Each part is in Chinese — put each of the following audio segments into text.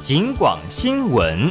警广新闻。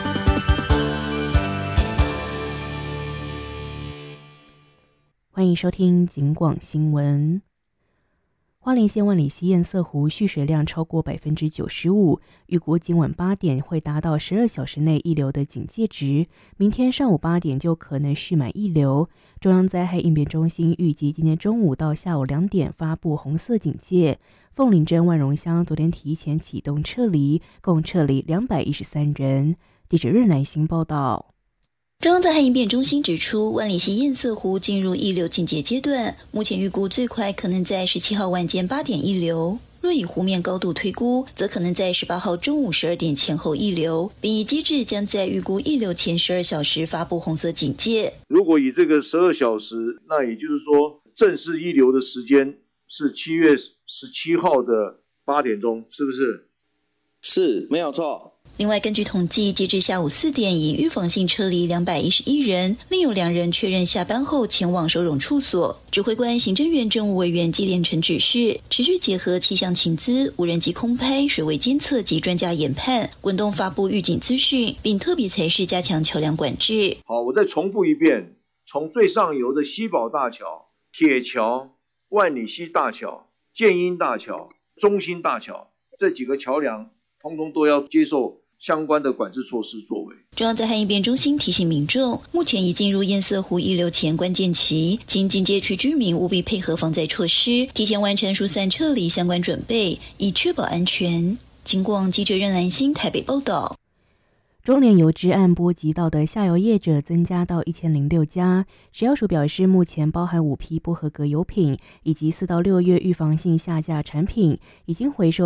欢迎收听警广新闻。花莲县万里溪堰塞湖蓄水量超过 95%， 预估今晚8点会达到12小时内溢流的警戒值，明天上午8点就可能蓄满溢流。中央灾害应变中心预计今天中午到下午2点发布红色警戒。凤林镇万荣乡昨天提前启动撤离，共撤离213人。记者任乃兴报道。 中央灾害应变中心指出，万里溪堰塞湖进入溢流警戒阶段，目前预估最快可能在17号晚间8点溢流，若以湖面高度推估，则可能在18号中午12点前后溢流，并以机制将在预估溢流前12小时发布红色警戒。 如果以这个12小时，那也就是说正式溢流的时间是7月17号的8点钟，是不是？ 是，没有错。 另外，根据统计，截至下午4点，已预防性撤离211人，另有2人确认下班后前往收容处所。指挥官、行政院政务委员纪连成指示，持续结合气象情资、无人机空拍、水位监测及专家研判，滚动发布预警资讯，并特别裁示加强桥梁管制。 好，我再重复一遍，从最上游的西宝大桥、铁桥、万里溪大桥、建英大桥、中兴大桥这几个桥梁，通通都要接受相关的管制措施作为。 中央灾害应变中心提醒民众，目前已进入堰塞湖溢流前关键期，请警戒区居民务必配合防灾措施，提前完成疏散撤离相关准备，以确保安全。警广记者任兰心台北报道。 中联油脂案波及到的下游业者增加到1006家。食药署表示，目前包含5批不合格油品以及4到6月预防性下架产品，已经回收